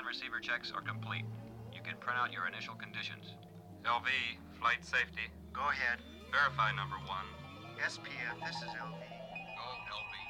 receiver checks are complete. You can print out your initial conditions. LV, flight safety. Go ahead. Verify number 1. SPF, this is LV. Go, LV.